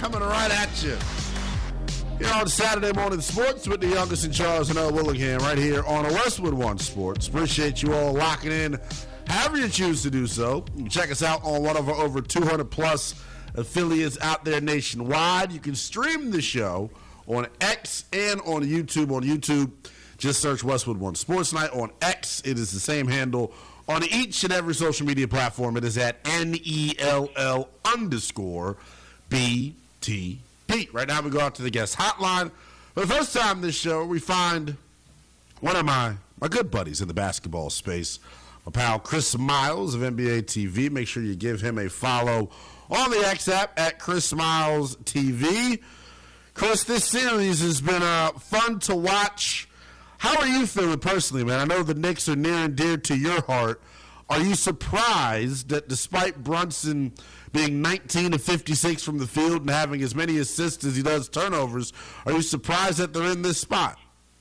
coming right at you. Here on Saturday Morning Sports with the youngest in Charles and Earl Willingham right here on Westwood One Sports. Appreciate you all locking in however you choose to do so. You can check us out on one of our over 200-plus affiliates out there nationwide. You can stream the show on X and on YouTube. On YouTube, just search Westwood One Sports Night. On X, it is the same handle. On each and every social media platform, it is at NELL_BTP. Right now, we go out to the guest hotline. For the first time this show, we find one of my good buddies in the basketball space, my pal Chris Miles of NBA TV. Make sure you give him a follow on the X app at Chris Miles TV. Chris, this series has been fun to watch. How are you feeling personally, man? I know the Knicks are near and dear to your heart. Are you surprised that despite Brunson being 19 of 56 from the field and having as many assists as he does turnovers, are you surprised that they're in this spot?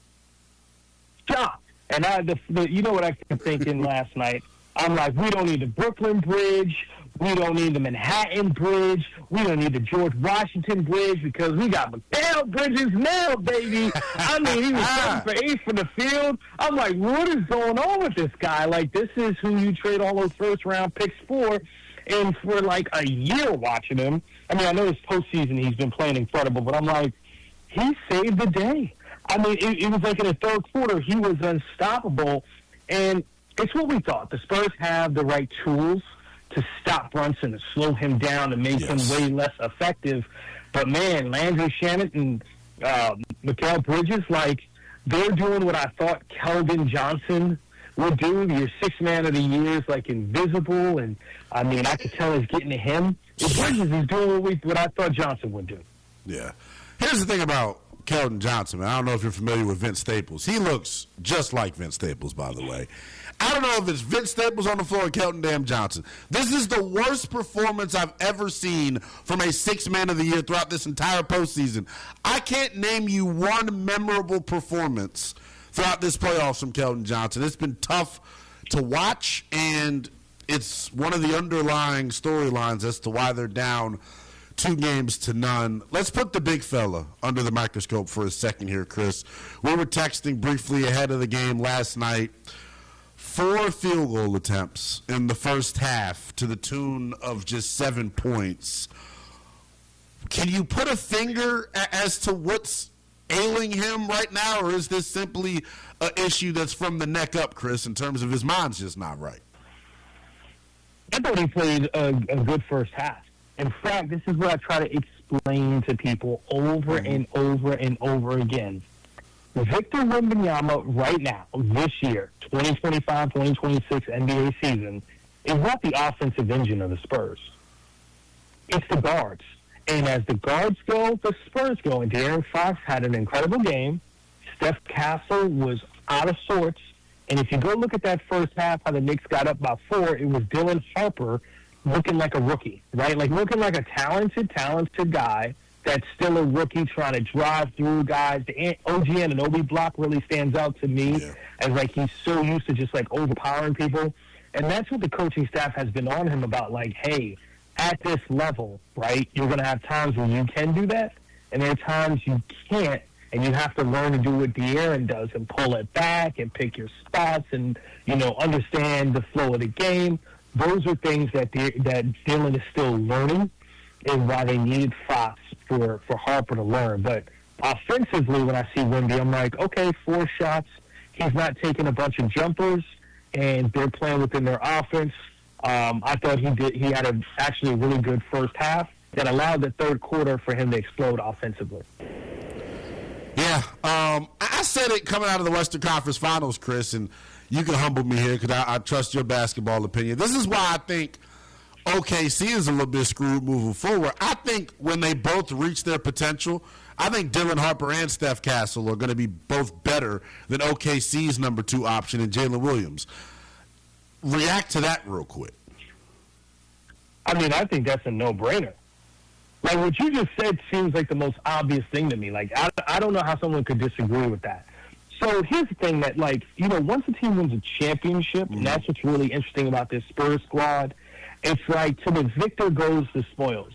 Shocked. And you know what I kept thinking last night? I'm like, we don't need the Brooklyn Bridge. We don't need the Manhattan Bridge. We don't need the George Washington Bridge because we got Mikal Bridges now, baby. I mean, he was 7 for 8 from the field. I'm like, what is going on with this guy? Like, this is who you trade all those first-round picks for. And for, like, a year watching him, I mean, I know this postseason he's been playing incredible, but I'm like, he saved the day. I mean, it was like in the third quarter, he was unstoppable. And it's what we thought. The Spurs have the right tools to stop Brunson, to slow him down, to make him way less effective. But, man, Landry Shamet and Mikal Bridges, like, they're doing what I thought Keldon Johnson would do. Your sixth man of the year is, like, invisible. And, I mean, I could tell it's getting to him. Bridges is doing what I thought Johnson would do. Yeah. Here's the thing about Keldon Johnson, man. I don't know if you're familiar with Vince Staples. He looks just like Vince Staples, by the way. I don't know if it's Vince Staples on the floor or Keldon damn Johnson. This is the worst performance I've ever seen from a six-man of the year throughout this entire postseason. I can't name you one memorable performance throughout this playoffs from Keldon Johnson. It's been tough to watch, and it's one of the underlying storylines as to why they're down 2-0. Let's put the big fella under the microscope for a second here, Chris. We were texting briefly ahead of the game last night. 4 field goal attempts in the first half to the tune of just 7 points. Can you put a finger as to what's ailing him right now, or is this simply an issue that's from the neck up, Chris, in terms of his mind's just not right? I thought he played a good first half. In fact, this is what I try to explain to people over and over and over again. Victor Wembanyama right now, this year, 2025-2026 NBA season, is not the offensive engine of the Spurs. It's the guards. And as the guards go, the Spurs go. And De'Aaron Fox had an incredible game. Steph Castle was out of sorts. And if you go look at that first half, how the Knicks got up by 4, it was Dylan Harper looking like a rookie, right? Like looking like a talented guy that's still a rookie trying to drive through guys. The OG Anunoby block really stands out to me as like he's so used to just like overpowering people. And that's what the coaching staff has been on him about, like, hey, at this level, right, you're going to have times when you can do that, and there are times you can't, and you have to learn to do what De'Aaron does and pull it back and pick your spots and, you know, understand the flow of the game. Those are things that Dylan is still learning, and why they needed Fox for Harper to learn. But offensively, when I see Wemby, I'm like, okay, 4 shots. He's not taking a bunch of jumpers, and they're playing within their offense. I thought he had actually a really good first half that allowed the third quarter for him to explode offensively. Yeah, I said it coming out of the Western Conference Finals, Chris, and you can humble me here because I trust your basketball opinion. This is why I think OKC is a little bit screwed moving forward. I think when they both reach their potential, I think Dylan Harper and Steph Castle are going to be both better than OKC's number 2 option and Jalen Williams. React to that real quick. I mean, I think that's a no-brainer. Like, what you just said seems like the most obvious thing to me. Like, I don't know how someone could disagree with that. So here's the thing that, like, you know, once a team wins a championship, and that's what's really interesting about this Spurs squad, it's like to the victor goes the spoils.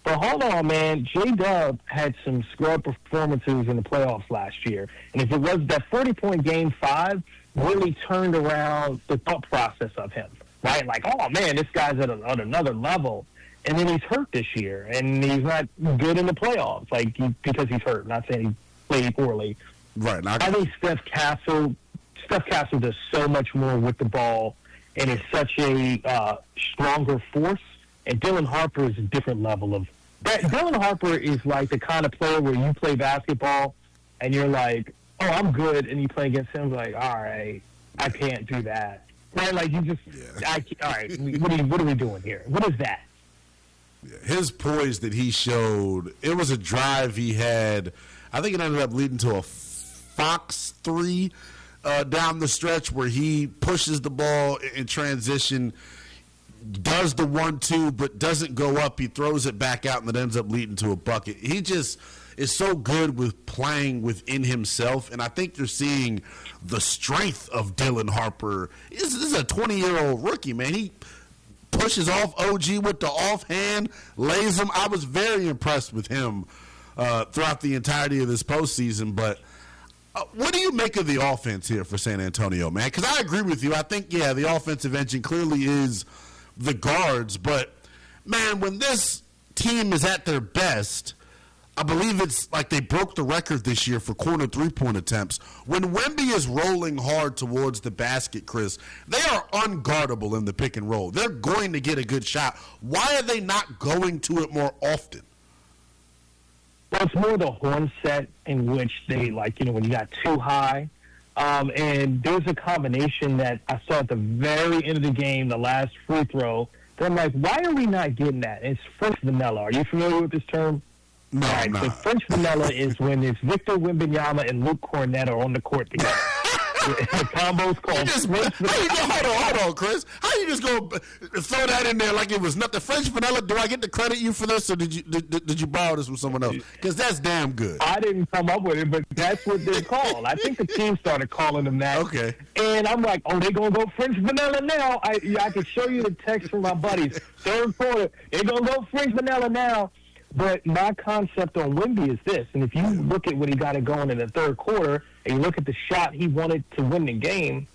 But hold on, man. J-Dub had some scrub performances in the playoffs last year. And if it was that 40-point Game 5 really turned around the thought process of him, right? Like, oh, man, this guy's at another level. And then he's hurt this year, and he's not good in the playoffs, because he's hurt. Not saying he played poorly. Right. I think Steph Castle does so much more with the ball and is such a stronger force. And Dylan Harper is a different level of that. Dylan Harper is like the kind of player where you play basketball and you're like, oh, I'm good. And you play against him, like, all right, I can't do that. Right? Like, you just, all right, what are we doing here? What is that? His poise that he showed, it was a drive he had. I think it ended up leading to a Fox 3 down the stretch where he pushes the ball in transition, does the 1-2, but doesn't go up. He throws it back out, and it ends up leading to a bucket. He just is so good with playing within himself, and I think you're seeing the strength of Dylan Harper. This is a 20-year-old rookie, man. He pushes off OG with the offhand, lays him. I was very impressed with him throughout the entirety of this postseason. But what do you make of the offense here for San Antonio, man? Because I agree with you. I think, the offensive engine clearly is the guards. But, man, when this team is at their best, I believe it's like they broke the record this year for corner three-point attempts. When Wemby is rolling hard towards the basket, Chris, they are unguardable in the pick and roll. They're going to get a good shot. Why are they not going to it more often? Well, it's more the horn set in which they, when you got too high. And there's a combination that I saw at the very end of the game, the last free throw. That I'm like, why are we not getting that? It's French vanilla. Are you familiar with this term? No, right, no. So French vanilla is when it's Victor Wembanyama and Luke Cornett are on the court together. The combo's called French vanilla. Hold on, Chris. How you just go throw that in there like it was nothing? French vanilla. Do I get to credit you for this, or did you borrow this from someone else? Because that's damn good. I didn't come up with it, but that's what they're called. I think the team started calling them that. Okay. And I'm like, oh, they're gonna go French vanilla now. I can show you the text from my buddies. Third quarter, they're gonna go French vanilla now. But my concept on Wemby is this, and if you look at what he got it going in the third quarter, and you look at the shot he wanted to win the game,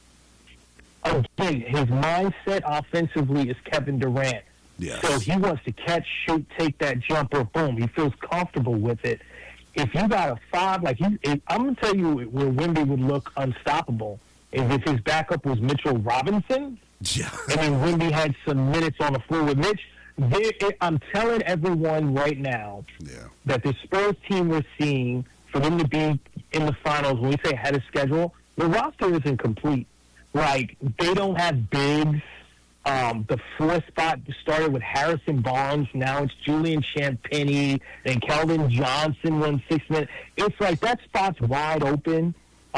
again, his mindset offensively is Kevin Durant. Yes. So he wants to catch, shoot, take that jumper, boom. He feels comfortable with it. If you got a 5, I'm going to tell you where Wemby would look unstoppable is if his backup was Mitchell Robinson. Yeah. And then Wemby had some minutes on the floor with Mitch. I'm telling everyone right now that the Spurs team we're seeing, for them to be in the finals, when we say ahead of schedule, the roster isn't complete. Like, they don't have bigs. The 4th spot started with Harrison Barnes. Now it's Julian Champagnie. And Keldon Johnson won 6 minutes. It's like that spot's wide open.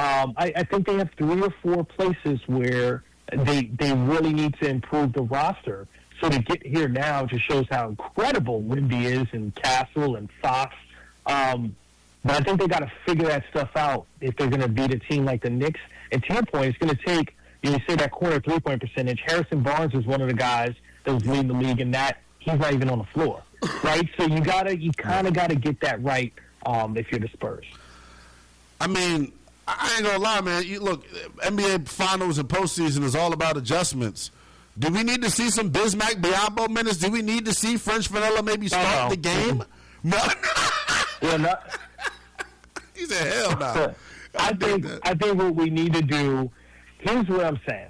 I think they have 3 or 4 places where they really need to improve the roster. So to get here now just shows how incredible Wemby is, and Castle and Fox. But I think they got to figure that stuff out if they're going to beat a team like the Knicks. And to your point, it's going to take, you say that corner three-point percentage. Harrison Barnes is one of the guys that was leading the league in that. He's not even on the floor, right? So you kind of got to get that right if you're the Spurs. I mean, I ain't gonna lie, man. Look, NBA Finals and postseason is all about adjustments. Do we need to see some Bismack Biyombo minutes? Do we need to see French Vanilla maybe start the game? No. Yeah, no. He said, hell no. I think what we need to do, here's what I'm saying.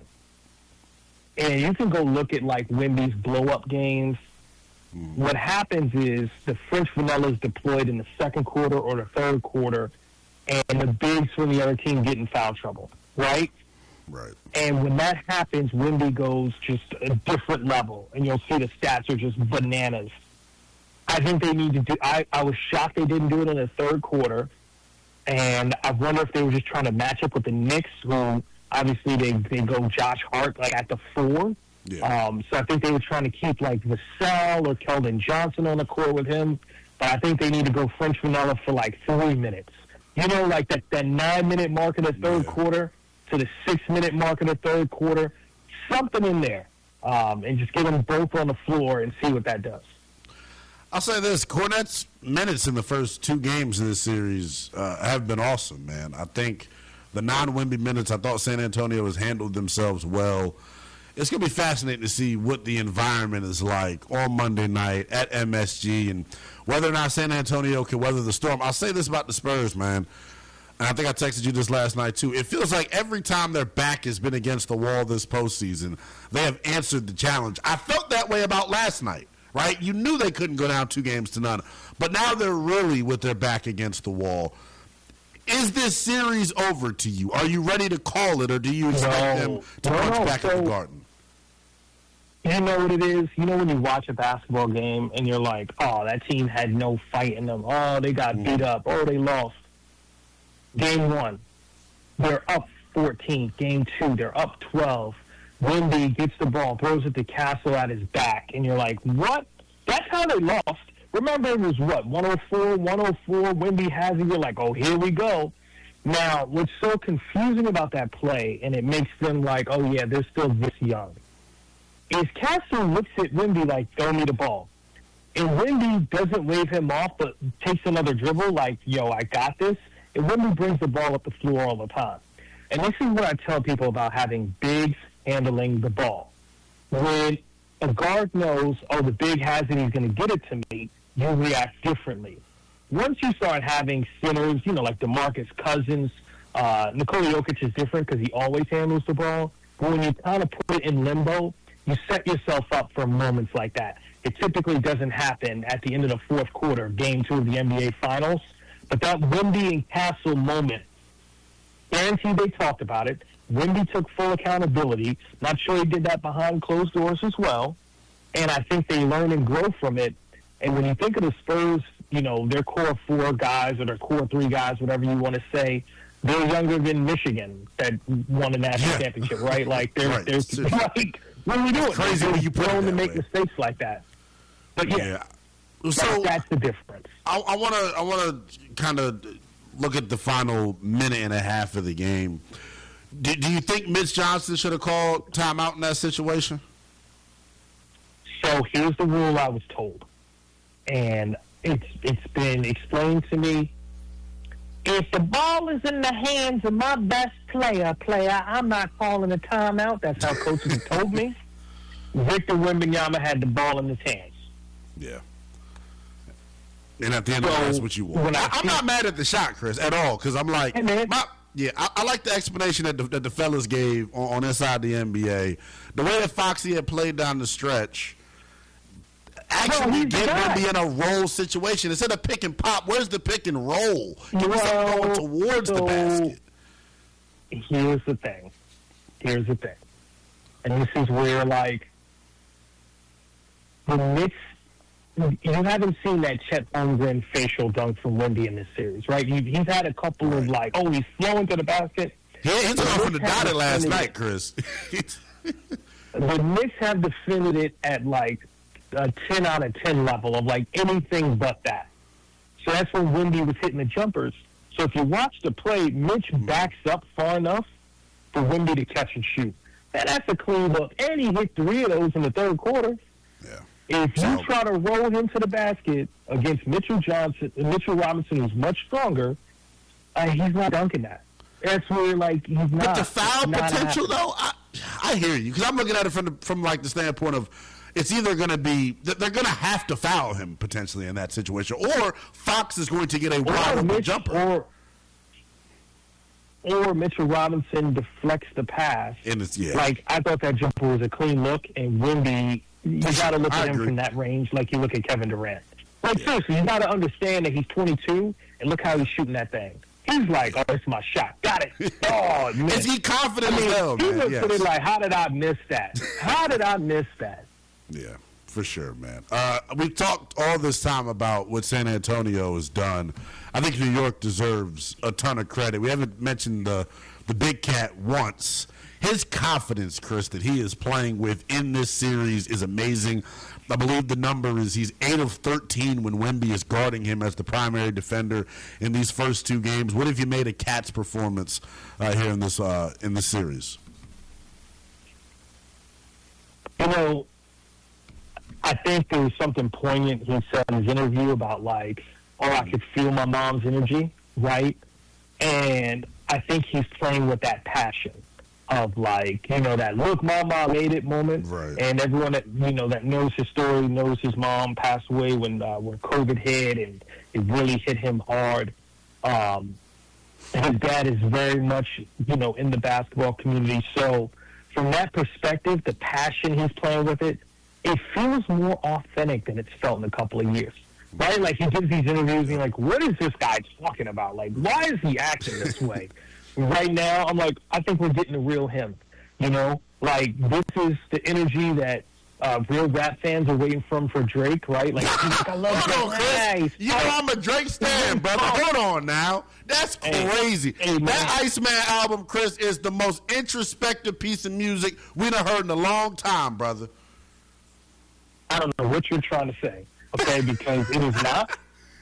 And you can go look at, Wemby's blow-up games. What happens is the French Vanilla is deployed in the second quarter or the third quarter, and the bigs from the other team get in foul trouble, right? Right. And when that happens, Wemby goes just a different level, and you'll see the stats are just bananas. I think they need to do. I was shocked they didn't do it in the third quarter, and I wonder if they were just trying to match up with the Knicks, who obviously they go Josh Hart at the 4. Yeah. So I think they were trying to keep Vassell or Keldon Johnson on the court with him, but I think they need to go French Vanilla for 3 minutes. You know, that 9-minute mark in the third quarter to the 6-minute mark in the third quarter, something in there, and just get them both on the floor and see what that does. I'll say this: Cornette's minutes in the first 2 games of this series have been awesome, man. I think the non-Wemby minutes, I thought San Antonio has handled themselves well. It's going to be fascinating to see what the environment is like on Monday night at MSG and whether or not San Antonio can weather the storm. I'll say this about the Spurs, man, and I think I texted you this last night too. It feels like every time their back has been against the wall this postseason, they have answered the challenge. I felt that way about last night, right? You knew they couldn't go down 2-0, but now they're really with their back against the wall. Is this series over to you? Are you ready to call it, or do you expect them to punch back at the Garden? You know what it is? You know when you watch a basketball game and you're like, oh, that team had no fight in them. Oh, they got beat up. Oh, they lost. Game 1, they're up 14. Game 2, they're up 12. Wemby gets the ball, throws it to Castle at his back, and you're like, what? That's how they lost. Remember, it was what, 104, 104, Wemby has it. You're like, oh, here we go. Now, what's so confusing about that play, and it makes them like, oh, yeah, they're still this young, is Castle looks at Wemby like, throw me the ball. And Wemby doesn't wave him off, but takes another dribble like, yo, I got this. And Wemby brings the ball up the floor all the time. And this is what I tell people about having bigs handling the ball. When a guard knows, oh, the big has it, he's going to get it to me, you react differently. Once you start having centers, you know, like DeMarcus Cousins, Nikola Jokic is different because he always handles the ball. But when you kind of put it in limbo, you set yourself up for moments like that. It typically doesn't happen at the end of the fourth quarter, game 2 of the NBA Finals. But that Wemby and Castle moment, guaranteed they talked about it. Wemby took full accountability. Not sure he did that behind closed doors as well. And I think they learn and grow from it. And when you think of the Spurs, you know, their core 4 guys or their core 3 guys, whatever you want to say, they're younger than Michigan that won a national championship, right? Like, they're like, what are we doing? Crazy when you put it to make mistakes like that. But yeah. So that's the difference. I want to kind of look at the final minute and a half of the game. Do you think Mitch Johnson should have called timeout in that situation? So here's the rule I was told, and it's been explained to me. If the ball is in the hands of my best player, I'm not calling a timeout. That's how coaches have told me. Victor Wembanyama had the ball in his hands. Yeah. And at the end of the day, that's what you want. I'm not mad at the shot, Chris, at all, because I'm like, I like the explanation that the fellas gave on Inside the NBA. The way that Foxy had played down the stretch actually get Wemby in a roll situation. Instead of pick and pop, where's the pick and roll? Give me something going towards the basket. Here's the thing. And this is where, like, the Knicks, you haven't seen that Chet Holmgren facial dunk from Wemby in this series, right? He's had a couple of, like, oh, he's flowing to the basket. Yeah, he took off from the dotted last night, Chris. The Knicks have defended it at, like, a 10 out of 10 level of, like, anything but that. So that's when Wemby was hitting the jumpers. So if you watch the play, Mitch backs up far enough for Wemby to catch and shoot. And that's a clean look. And he hit 3 of those in the third quarter. Yeah. If you try to roll him to the basket against Mitchell Robinson, who's much stronger, he's not dunking that. That's where, like, he's not. But the foul potential, though, I hear you. Because I'm looking at it from like, the standpoint of it's either going to be, they're going to have to foul him potentially in that situation, or Fox is going to get a wide open jumper. Or Mitchell Robinson deflects the pass. Like, I thought that jumper was a clean look, and Wemby, you got to look at him from that range like you look at Kevin Durant. Like, seriously, you got to understand that he's 22, and look how he's shooting that thing. He's like, oh, it's my shot. Got it. Oh, man. Is he confident as well, man? He looks at it like, how did I miss that? Yeah, for sure, man. We've talked all this time about what San Antonio has done. I think New York deserves a ton of credit. We haven't mentioned the big cat once. His confidence, Chris, that he is playing with in this series is amazing. I believe the number is he's 8 of 13 when Wemby is guarding him as the primary defender in these first 2 games. What have you made of Cat's performance here in this series? You know, I think there was something poignant he said in his interview about, like, oh, I could feel my mom's energy, right? And I think he's playing with that passion of, like, you know, that look, mama made it moment. Right. And everyone that, you know, that knows his story knows his mom passed away when COVID hit, and it really hit him hard. His dad is very much, you know, in the basketball community. So from that perspective, the passion he's playing with it feels more authentic than it's felt in a couple of years. Right? Like, he gives these interviews and you're like, what is this guy talking about? Like, why is he acting this way? Right now, I'm like, I think we're getting the real him. You know? Like, this is the energy that real rap fans are waiting for Drake, right? Like, he's like, I love Hold on, Chris. You know I'm a Drake stan, brother. Hold on now. That's crazy. That Iceman album, Chris, is the most introspective piece of music we've heard in a long time, brother. I don't know what you're trying to say, okay? Because it is not.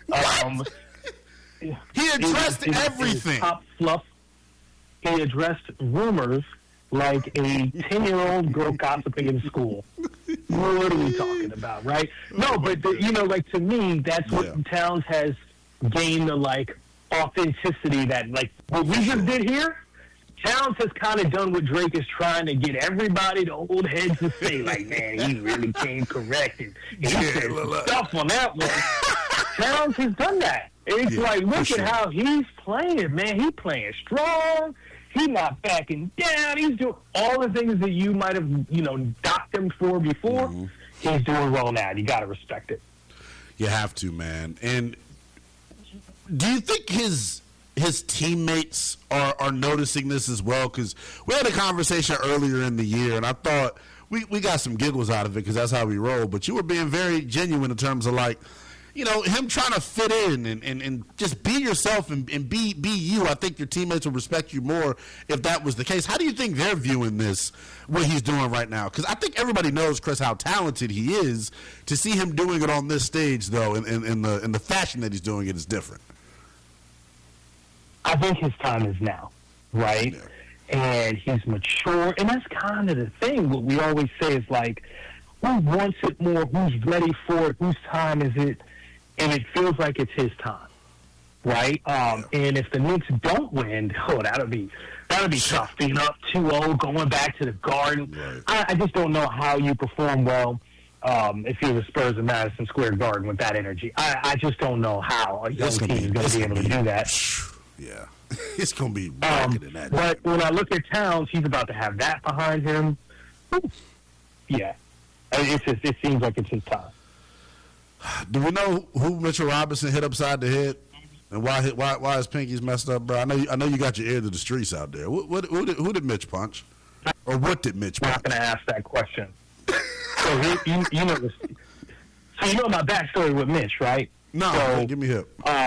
He addressed everything. Top fluff. He addressed rumors like a 10-year-old girl gossiping in school. What are we talking about, right? No, but, you know, like, to me, that's what Towns has gained the, like, authenticity that, like, what we just did here, Towns has kind of done what Drake is trying to get everybody to hold heads to say, like, man, he really came correct. And he said stuff on that one. Towns has done that. It's like, look at how he's playing, man. He's playing strong. He's not backing down. He's doing all the things that you might have, you know, docked him for before. Mm-hmm. He's doing well now. You got to respect it. You have to, man. And do you think his teammates are noticing this as well? Because we had a conversation earlier in the year, and I thought we got some giggles out of it because that's how we roll. But you were being very genuine in terms of, like, you know, him trying to fit in and just be yourself and be you. I think your teammates will respect you more if that was the case. How do you think they're viewing this, what he's doing right now? Because I think everybody knows, Chris, how talented he is. To see him doing it on this stage, though, in the fashion that he's doing it is different. I think his time is now, right? Yeah. And he's mature. And that's kind of the thing. What we always say is, like, who wants it more? Who's ready for it? Whose time is it? And it feels like it's his time, right? And if the Knicks don't win, that'll be tough. Being up 2-0, going back to the Garden. Right. I just don't know how you perform well if you're the Spurs of Madison Square Garden with that energy. I just don't know how a young team is going to be able to do that. Yeah, it's going to be rocking in that. But when I look at Towns, he's about to have that behind him. Yeah, it seems like it's his time. Do we know who Mitchell Robinson hit upside the head, and why his pinky's messed up, bro? I know you got your ear to the streets out there. Who did Mitch punch, or what did Mitch punch? I'm not going to ask that question. So you know this. So you know my backstory with Mitch, right? No, so, give me hip.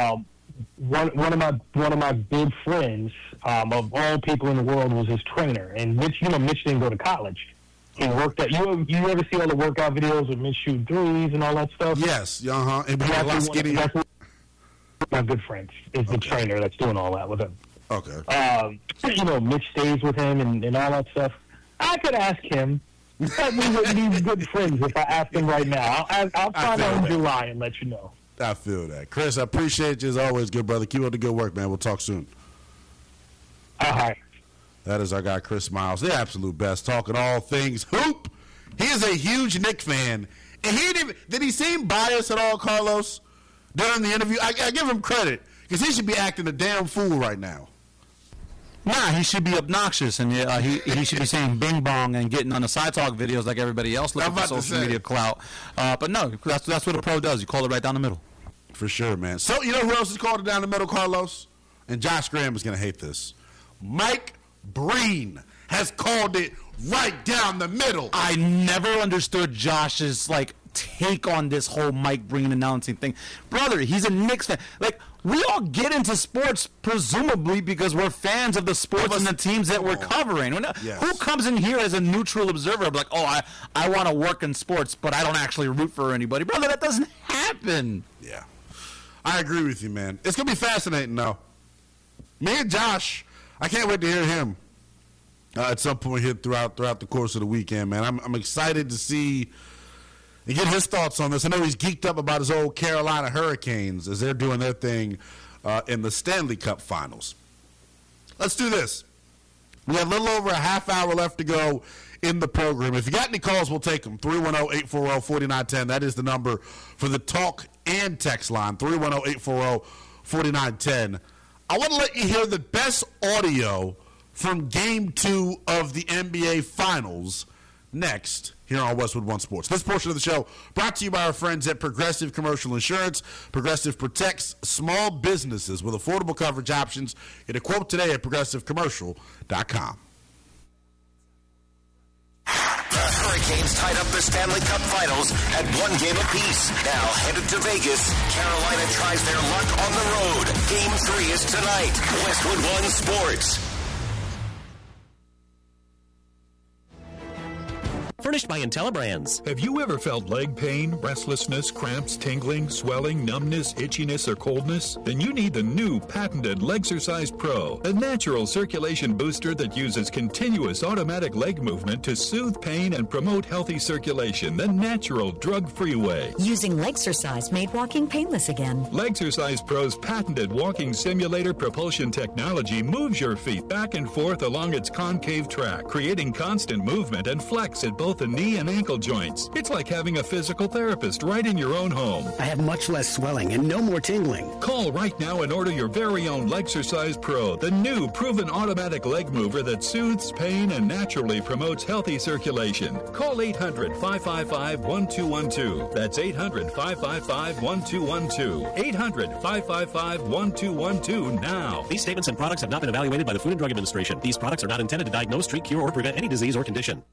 One of my good friends, of all people in the world, was his trainer, and Mitch didn't go to college. He worked at you ever see all the workout videos with Mitch shoot threes and all that stuff? Yes, and he a lot skinnier. My good friend is the trainer that's doing all that with him. Okay. Mitch stays with him and all that stuff. I could ask him. But we wouldn't be good friends if I asked him right now. I'll find out in July and let you know. I feel that. Chris, I appreciate you as always, good brother. Keep up the good work, man. We'll talk soon. All right. That is our guy, Chris Miles, the absolute best, talking all things hoop. He is a huge Knicks fan. And did he seem biased at all, Carlos, during the interview? I give him credit, because he should be acting a damn fool right now. Nah, he should be obnoxious, and he should be saying bing bong and getting on the side talk videos like everybody else looking for social media clout. But no, that's what a pro does. You call it right down the middle. For sure, man. So, you know who else is called it down the middle, Carlos? And Josh Graham is going to hate this. Mike Breen has called it right down the middle. I never understood Josh's take on this whole Mike Breen announcing thing. Brother, he's a Knicks fan. We all get into sports presumably because we're fans of the sports and the teams that we're covering. Yes. Who comes in here as a neutral observer like, I want to work in sports, but I don't actually root for anybody? Brother, that doesn't happen. Yeah. I agree with you, man. It's going to be fascinating, though. Me and Josh, I can't wait to hear him at some point here throughout the course of the weekend, man. I'm excited to see and get his thoughts on this. I know he's geeked up about his old Carolina Hurricanes as they're doing their thing in the Stanley Cup Finals. Let's do this. We have a little over a half hour left to go in the program. If you got any calls, we'll take them. 310-840-4910. That is the number for the talk and text line, 310-840-4910. I want to let you hear the best audio from Game 2 of the NBA Finals next here on Westwood One Sports. This portion of the show brought to you by our friends at Progressive Commercial Insurance. Progressive protects small businesses with affordable coverage options. Get a quote today at progressivecommercial.com. The Hurricanes tied up the Stanley Cup Finals at 1 game apiece. Now headed to Vegas, Carolina tries their luck on the road. Game 3 is tonight. Westwood One Sports. Furnished by IntelliBrands. Have you ever felt leg pain, restlessness, cramps, tingling, swelling, numbness, itchiness, or coldness? Then you need the new patented Legsercise Pro, a natural circulation booster that uses continuous automatic leg movement to soothe pain and promote healthy circulation the natural, drug-free way. Using Legsercise made walking painless again. Legsercise Pro's patented walking simulator propulsion technology moves your feet back and forth along its concave track, creating constant movement and flex at both the knee and ankle joints. It's like having a physical therapist right in your own home. I have much less swelling and no more tingling. Call right now and order your very own Legsercise Pro, the new proven automatic leg mover that soothes pain and naturally promotes healthy circulation. Call 800-555-1212. That's 800-555-1212. 800-555-1212 now. These statements and products have not been evaluated by the Food and Drug Administration. These products are not intended to diagnose, treat, cure, or prevent any disease or condition.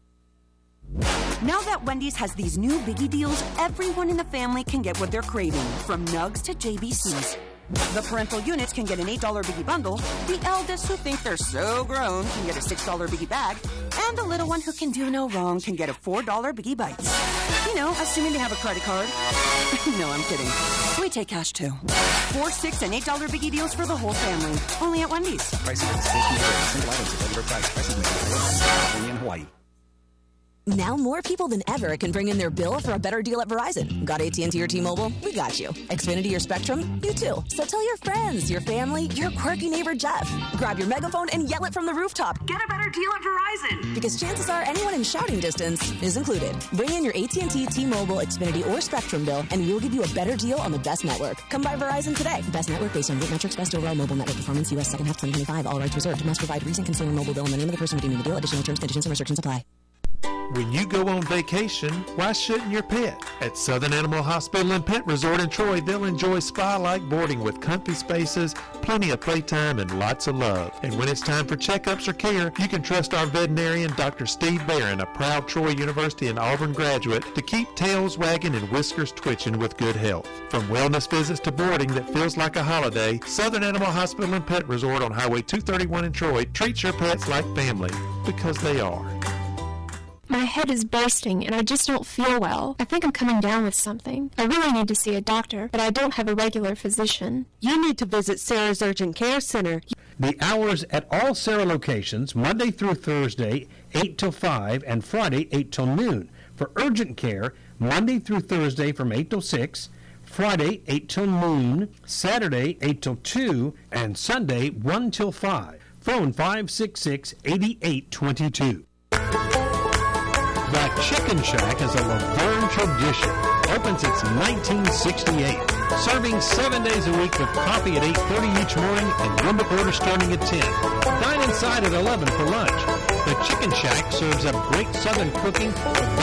Now that Wendy's has these new biggie deals, everyone in the family can get what they're craving, from nugs to JBCs. The parental units can get an $8 biggie bundle, the eldest who think they're so grown can get a $6 biggie bag, and the little one who can do no wrong can get a $4 biggie bites. You know, assuming they have a credit card. No, I'm kidding. We take cash too. 4, 6, and $8 biggie deals for the whole family. Only at Wendy's. Pricing is single items at regular price. Pricing may vary only in Hawaii. Now more people than ever can bring in their bill for a better deal at Verizon. Got AT&T or T-Mobile? We got you. Xfinity or Spectrum? You too. So tell your friends, your family, your quirky neighbor Jeff. Grab your megaphone and yell it from the rooftop. Get a better deal at Verizon. Because chances are anyone in shouting distance is included. Bring in your AT&T, T-Mobile, Xfinity, or Spectrum bill, and we'll give you a better deal on the best network. Come by Verizon today. Best network based on root metrics, best overall mobile network performance, U.S. second half 2025. All rights reserved. Must provide recent consumer mobile bill and the name of the person redeeming the deal. Additional terms, conditions, and restrictions apply. When you go on vacation, why shouldn't your pet? At Southern Animal Hospital and Pet Resort in Troy, they'll enjoy spa-like boarding with comfy spaces, plenty of playtime, and lots of love. And when it's time for checkups or care, you can trust our veterinarian, Dr. Steve Barron, a proud Troy University and Auburn graduate, to keep tails wagging and whiskers twitching with good health. From wellness visits to boarding that feels like a holiday, Southern Animal Hospital and Pet Resort on Highway 231 in Troy treats your pets like family, because they are. My head is bursting and I just don't feel well. I think I'm coming down with something. I really need to see a doctor, but I don't have a regular physician. You need to visit Sarah's Urgent Care Center. The hours at all Sarah locations, Monday through Thursday, 8 till 5, and Friday, 8 till noon. For urgent care, Monday through Thursday from 8 till 6, Friday, 8 till noon, Saturday, 8 till 2, and Sunday, 1 till 5. Phone 566-8822. The Chicken Shack is a Laverne tradition. Opens since 1968. Serving 7 days a week with coffee at 8:30 each morning and room to order starting at 10. Dine inside at 11 for lunch. The Chicken Shack serves up great Southern cooking with